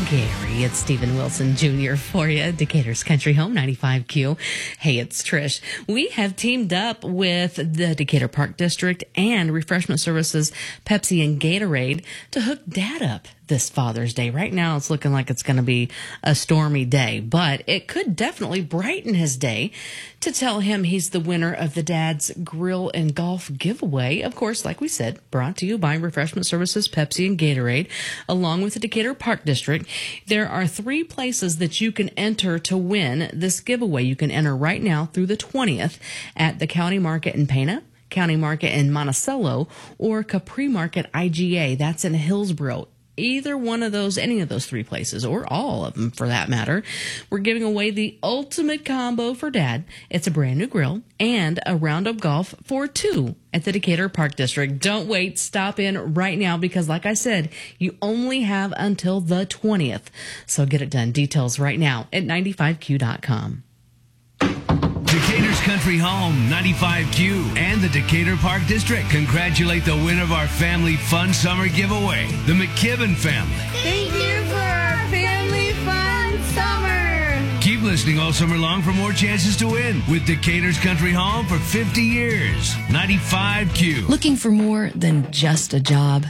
Gary. It's Stephen Wilson Jr. for you, Decatur's Country Home 95Q. Hey, it's Trish. We have teamed up with the Decatur Park District and Refreshment Services, Pepsi and Gatorade to hook Dad up this Father's Day. Right now, it's looking like it's going to be a stormy day, but it could definitely brighten his day to tell him he's the winner of the Dad's Grill and Golf giveaway. Of course, like we said, brought to you by Refreshment Services, Pepsi and Gatorade, along with the Decatur Park District. There are 3 places that you can enter to win this giveaway. You can enter right now through the 20th at the County Market in Pana, County Market in Monticello, or Capri Market IGA. That's in Hillsborough. Either one of those, any of those 3 places, or all of them for that matter. We're giving away the ultimate combo for Dad. It's a brand new grill and a round of golf for 2 at the Decatur Park District. Don't wait. Stop in right now because, like I said, you only have until the 20th. So get it done. Details right now at 95q.com. Decatur's Country Home, 95Q, and the Decatur Park District congratulate the winner of our Family Fun Summer giveaway, the McKibben family. Thank you for our Family Fun Summer. Keep listening all summer long for more chances to win with Decatur's Country Home for 50 years. 95Q. Looking for more than just a job?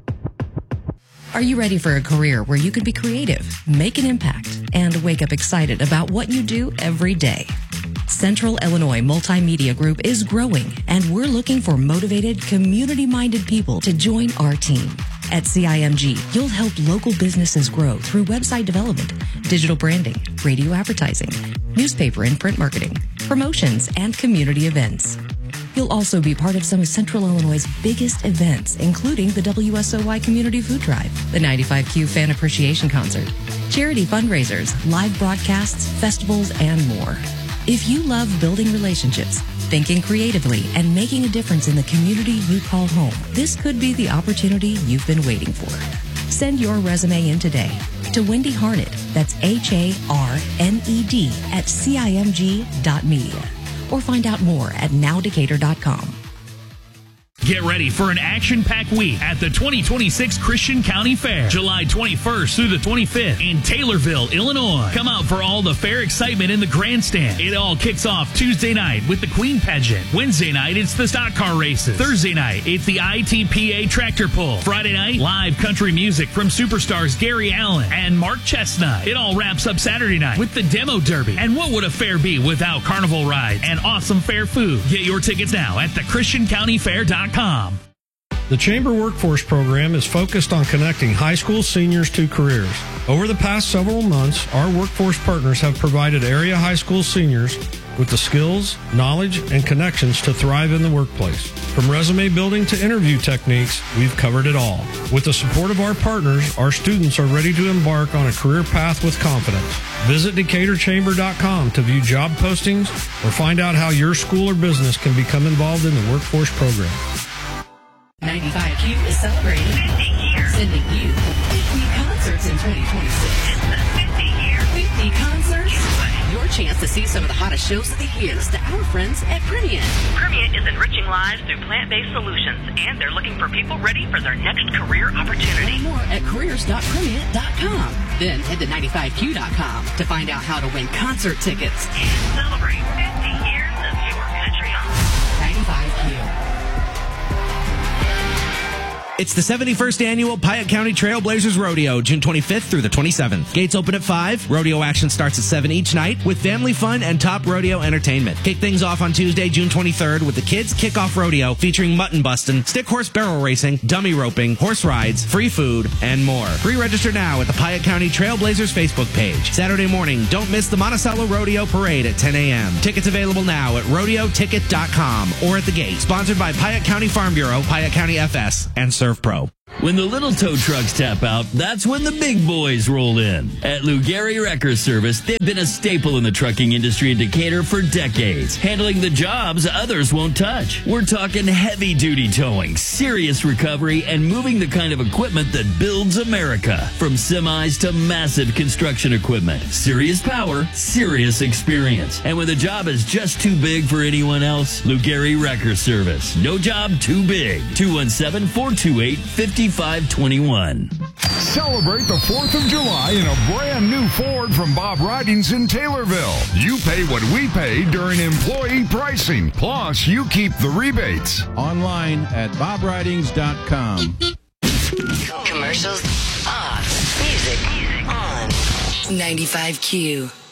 Are you ready for a career where you can be creative, make an impact, and wake up excited about what you do every day? Central Illinois Multimedia Group is growing, and we're looking for motivated, community-minded people to join our team. At CIMG, you'll help local businesses grow through website development, digital branding, radio advertising, newspaper and print marketing, promotions, and community events. You'll also be part of some of Central Illinois' biggest events, including the WSOY Community Food Drive, the 95Q Fan Appreciation Concert, charity fundraisers, live broadcasts, festivals, and more. If you love building relationships, thinking creatively, and making a difference in the community you call home, this could be the opportunity you've been waiting for. Send your resume in today to Wendy Harned, that's HARNED, at CIMG.media, or find out more at nowdecatur.com. Get ready for an action-packed week at the 2026 Christian County Fair, July 21st through the 25th in Taylorville, Illinois. Come out for all the fair excitement in the grandstand. It all kicks off Tuesday night with the Queen Pageant. Wednesday night, it's the stock car races. Thursday night, it's the ITPA tractor pull. Friday night, live country music from superstars Gary Allen and Mark Chestnut. It all wraps up Saturday night with the Demo Derby. And what would a fair be without carnival rides and awesome fair food? Get your tickets now at thechristiancountyfair.com. The Chamber Workforce Program is focused on connecting high school seniors to careers. Over the past several months, our workforce partners have provided area high school seniors with the skills, knowledge, and connections to thrive in the workplace. From resume building to interview techniques, we've covered it all. With the support of our partners, our students are ready to embark on a career path with confidence. Visit DecaturChamber.com to view job postings or find out how your school or business can become involved in the workforce program. 95Q is celebrating 50 years, sending you 50 concerts in 2026. It's the 50-year 50 concerts. Your chance to see some of the hottest shows of the year to our friends at Primient. Primient is enriching lives through plant-based solutions, and they're looking for people ready for their next career opportunity. Learn more at careers.primient.com. Then head to 95q.com to find out how to win concert tickets And celebrate 50 years of your country home. 95Q. It's the 71st annual Piatt County Trailblazers Rodeo, June 25th through the 27th. Gates open at 5. Rodeo action starts at 7 each night with family fun and top rodeo entertainment. Kick things off on Tuesday, June 23rd with the Kids Kickoff Rodeo featuring mutton busting, stick horse barrel racing, dummy roping, horse rides, free food, and more. Pre-register now at the Piatt County Trailblazers Facebook page. Saturday morning, don't miss the Monticello Rodeo Parade at 10 a.m. Tickets available now at rodeoticket.com or at the gate. Sponsored by Piatt County Farm Bureau, Piatt County FS, and Serve Pro. When the little tow trucks tap out, that's when the big boys roll in. At Lou Gehry Wrecker Service, they've been a staple in the trucking industry in Decatur for decades, handling the jobs others won't touch. We're talking heavy-duty towing, serious recovery, and moving the kind of equipment that builds America. From semis to massive construction equipment. Serious power, serious experience. And when the job is just too big for anyone else, Lou Gehry Wrecker Service. No job too big. 217-428-50 9521. Celebrate the 4th of July in a brand new Ford from Bob Ridings in Taylorville. You pay what we pay during employee pricing. Plus, you keep the rebates. Online at bobridings.com. Commercials off. Music on. 95Q.